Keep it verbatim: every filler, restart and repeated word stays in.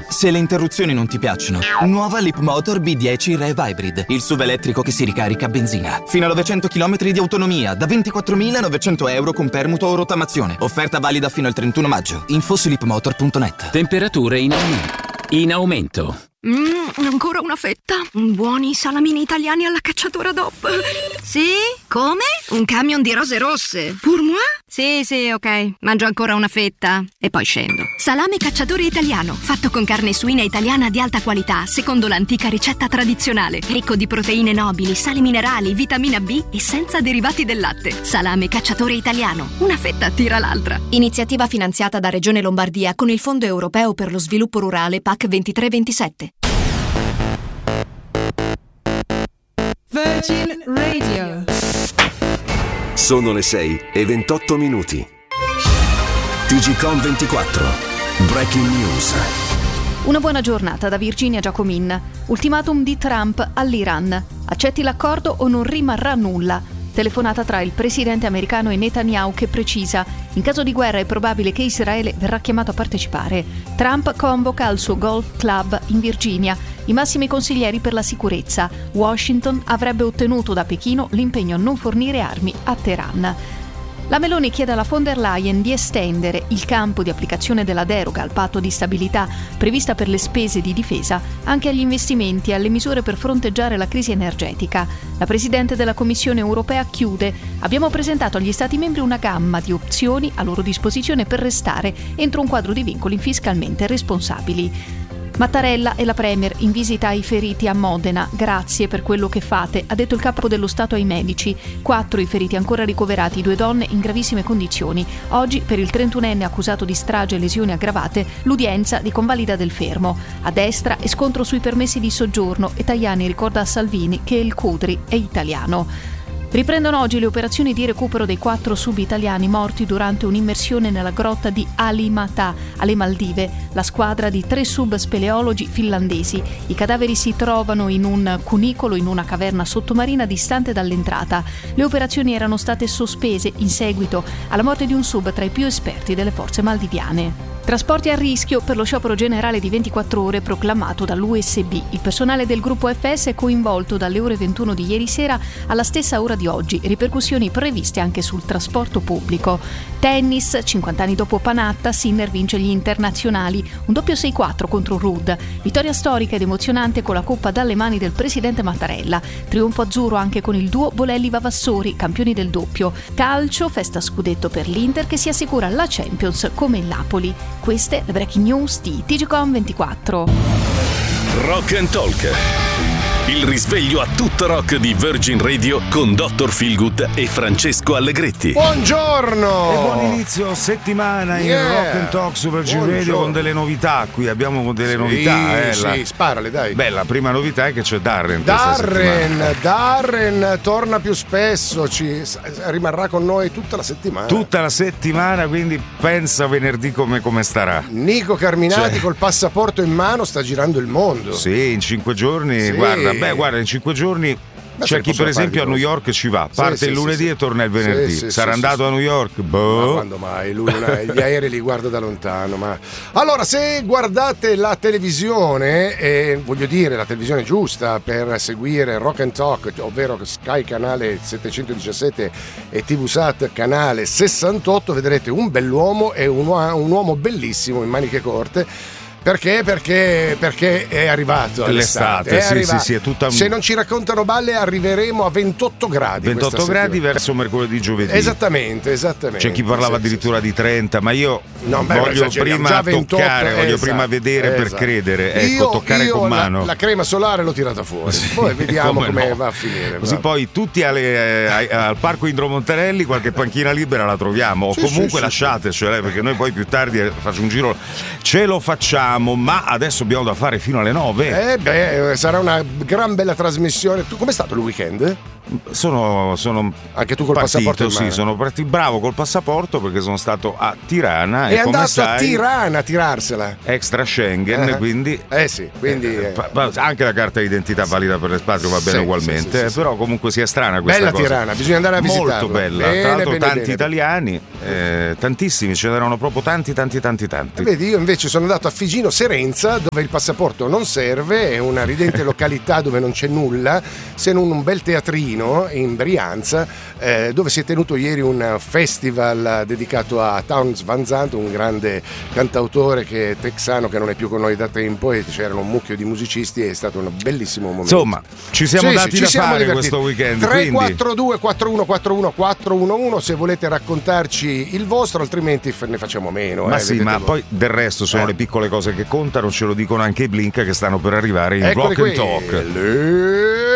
Leapmotor. Se le interruzioni non ti piacciono, nuova Leapmotor B dieci Rev Hybrid, il S U V elettrico che si ricarica a benzina. Fino a novecento chilometri di autonomia, da ventiquattromilanovecento euro con permuto o rottamazione. Offerta valida fino al trentuno maggio. Info su leapmotor punto net. Temperature in aumento. In aumento. Mmm, ancora una fetta. Buoni salamini italiani alla cacciatora D O P. Sì? Come? Un camion di rose rosse. Pour moi? Sì, sì, ok. Mangio ancora una fetta e poi scendo. Salame cacciatore italiano, fatto con carne suina italiana di alta qualità, secondo l'antica ricetta tradizionale. Ricco di proteine nobili, sali minerali, vitamina B e senza derivati del latte. Salame cacciatore italiano. Una fetta tira l'altra. Iniziativa finanziata da Regione Lombardia con il Fondo Europeo per lo Sviluppo Rurale P A C ventitré ventisette. Virgin Radio. Sono le sei e ventotto minuti. T G Com ventiquattro. Breaking News. Una buona giornata da Virginia Giacomin. Ultimatum di Trump all'Iran. Accetti l'accordo o non rimarrà nulla. Telefonata tra il presidente americano e Netanyahu che precisa: in caso di guerra è probabile che Israele verrà chiamato a partecipare. Trump convoca al suo golf club in Virginia i massimi consiglieri per la sicurezza. Washington avrebbe ottenuto da Pechino l'impegno a non fornire armi a Teheran. La Meloni chiede alla von der Leyen di estendere il campo di applicazione della deroga al patto di stabilità prevista per le spese di difesa anche agli investimenti e alle misure per fronteggiare la crisi energetica. La Presidente della Commissione europea chiude: abbiamo presentato agli Stati membri una gamma di opzioni a loro disposizione per restare entro un quadro di vincoli fiscalmente responsabili. Mattarella e la Premier in visita ai feriti a Modena. Grazie per quello che fate, ha detto il capo dello Stato ai medici. Quattro i feriti ancora ricoverati, due donne in gravissime condizioni. Oggi, per il trentunenne accusato di strage e lesioni aggravate, l'udienza di convalida del fermo. A destra è scontro sui permessi di soggiorno e Tajani ricorda a Salvini che il Cutri è italiano. Riprendono oggi le operazioni di recupero dei quattro sub italiani morti durante un'immersione nella grotta di Alimata, alle Maldive. La squadra di tre sub speleologi finlandesi. I cadaveri si trovano in un cunicolo in una caverna sottomarina distante dall'entrata. Le operazioni erano state sospese in seguito alla morte di un sub tra i più esperti delle forze maldiviane. Trasporti a rischio per lo sciopero generale di ventiquattro ore proclamato dall'U S B. Il personale del gruppo F S è coinvolto dalle ore ventuno di ieri sera alla stessa ora di oggi. Ripercussioni previste anche sul trasporto pubblico. Tennis, cinquanta anni dopo Panatta, Sinner vince gli internazionali. Un doppio sei quattro contro Ruud. Vittoria storica ed emozionante con la coppa dalle mani del presidente Mattarella. Trionfo azzurro anche con il duo Bolelli-Vavassori, campioni del doppio. Calcio, festa scudetto per l'Inter che si assicura la Champions come il Napoli. Queste le breaking news di T G Com ventiquattro. Rock and Talk. Il risveglio a tutto rock di Virgin Radio con dottor Feelgood e Francesco Allegretti. Buongiorno! E buon inizio settimana in Yeah. Rock and Talk su Virgin Buongiorno. Radio con delle novità. Qui abbiamo delle Sì, novità. Eh, sì, la... sparale, dai. Beh, la prima novità è che c'è Darren. questa Darren, settimana. Darren torna più spesso, ci rimarrà con noi tutta la settimana. Tutta la settimana, quindi pensa venerdì come, come starà. Nico Carminati Cioè- col passaporto in mano sta girando il mondo. Sì, in cinque giorni, Sì. guarda, beh, guarda, in cinque giorni Beh, c'è se chi possono per esempio a fare New di York ci va, Sì, parte sì, il sì, lunedì sì. e torna il venerdì. Sì, sì, Sarà sì, andato sì, a New York? Ma Boh. quando mai? Lui non è- gli aerei li guarda da lontano. Ma allora, se guardate la televisione, eh, voglio dire la televisione giusta per seguire Rock and Talk, ovvero Sky canale settecentodiciassette e TVSAT canale sessantotto, vedrete un bell'uomo e un, ua- un uomo bellissimo in maniche corte. Perché? Perché, perché è arrivato L'estate, l'estate, è sì, arrivato. sì, sì, è tutta un- Se non ci raccontano balle arriveremo a ventotto gradi ventotto questa gradi settimana. verso mercoledì, giovedì. Esattamente, esattamente. C'è chi parlava Sì, addirittura sì, sì. di trenta, ma io No, beh, voglio esageriamo. prima Già ventotto, toccare, voglio esatto, prima vedere per esatto. credere, ecco, Io- toccare io con la- mano. La, crema solare l'ho tirata fuori. Poi vediamo come no. va a finire. Così va. poi tutti alle, eh, ai- al parco Indro Monterelli qualche panchina libera la troviamo, o Sì, comunque sì, sì, lasciatecela, eh, perché noi poi più tardi eh, faccio un giro, ce lo facciamo, ma adesso abbiamo da fare fino alle nove. Eh beh, sarà una gran bella trasmissione. Tu com'è stato il weekend? Sono, sono Anche tu col partito, passaporto in sì, mano. sono partito bravo col passaporto perché sono stato a Tirana È e come andato sai a Tirana a tirarsela. extra Schengen, Eh. quindi Eh sì, quindi Eh, eh, pa- pa- anche la carta d'identità valida per l'espatrio va bene Sì, ugualmente, sì, sì, eh, sì. però comunque sia strana questa bella cosa. Tirana, bisogna andare a visitarla. Molto bella, Bene, tra l'altro bene, tanti bene. italiani. eh, tantissimi, ce n'erano proprio tanti tanti tanti tanti. Vedi, io invece sono andato a Figino Serenza, dove il passaporto non serve, è una ridente località dove non c'è nulla se non un bel teatrino in Brianza, eh, dove si è tenuto ieri un festival dedicato a Townes Van Zandt, un grande cantautore che è texano che non è più con noi da tempo, e c'erano un mucchio di musicisti, è stato un bellissimo momento. Insomma, ci siamo sì, dati sì, da ci siamo fare divertiti. questo weekend. tre quattro quindi... due quattro uno quattro uno quattro uno quattro uno se volete raccontarci il vostro, altrimenti ne facciamo meno. Ma eh, sì, ma voi. poi del resto sono eh. le piccole cose che contano, ce lo dicono anche i Blink che stanno per arrivare in Eccoli Rock and qui. Talk. Le...